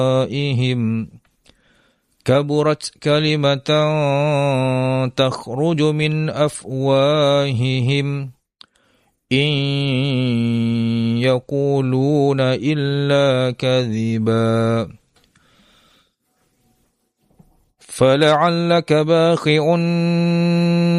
كبرت كلمة تخرج من أفواههم إن يقولون إلا كذبا فلعلك باخع